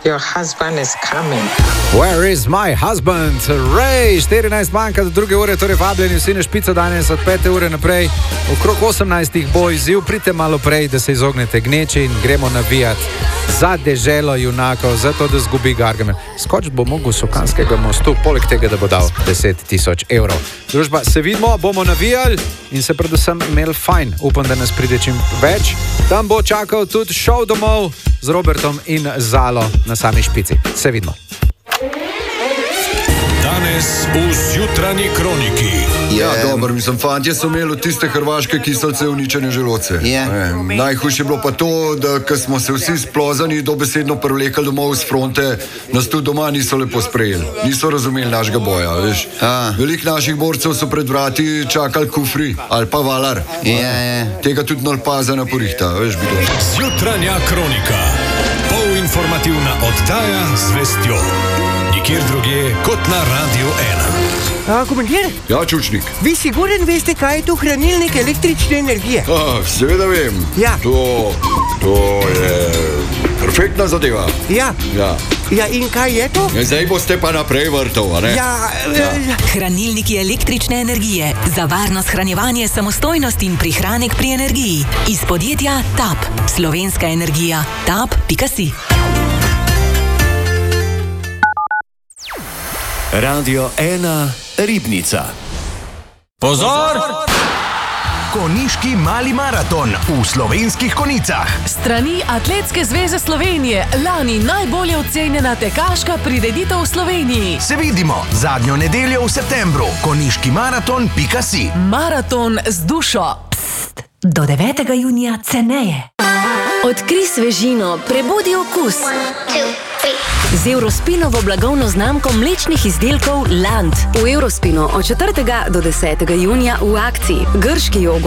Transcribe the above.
Your husband is coming. Where is my husband? Ray, 14 manjka do 2. ure, torej vabljeni vsi na špico danes od 5. ure naprej. Okrog 18. bo izziv, pridite malo prej, da se izognete gneči in gremo navijati za deželo junakov, zato da zgubi Gargamel. Skoč bo mogel s Sokanskega mostu, poleg tega, da bo dal 10.000 evrov. Družba, se vidimo, bomo navijali in se predvsem imeli fajn. Upam, da nas pride čim več. Tam bo čakal tudi šov domov z Robertom in Zalo na sami špici. Se vidimo. Danes v Zjutranji kroniki. Ja, dobro, mislim, fantje so imeli tiste hrvaške kiselce uničene želodce. Najhujše je bilo pa to, da ko smo se vsi splozani dobesedno prevlekali domov z fronte, nas tudi doma niso lepo sprejeli. Niso razumeli našega boja, veš. Veliko naših borcev so pred vrati čakali kufri ali pa valar. Tega tudi nalpaza na porihta, veš, bi to. Zjutranja kronika. Polinformativna oddaja z vestjo. Nikjer drugje kot na Radio 1. Komandir? Ja, Čučnik. Vi siguren veste, kaj je to hranilnik električne energije? Seveda vem. Ja. To je perfektna zadeva. Ja, in kaj je to? Zdaj boste pa naprej vrtov, a ne? Hranilniki električne energije. Za varno shranjevanje, samostojnost in prihranek pri energiji. Iz podjetja TAP. Slovenska energija. TAP.si. Radio 1 Ribnica. Pozor! Konjiški mali maraton v Slovenskih Konjicah. Strani Atletske zveze Slovenije, lani najbolje ocenjena tekaška prireditev v Sloveniji. Se vidimo zadnjo nedeljo v septembru. Konjiški maraton.si. Maraton z dušo. Pst, do 9. junija ceneje. Odkri svežino, prebudi okus. 1, 2, 3. Z Eurospinovo blagovno znamko mlečnih izdelkov Land. V Eurospinu od 4. do 10. junija v akciji grški jogurt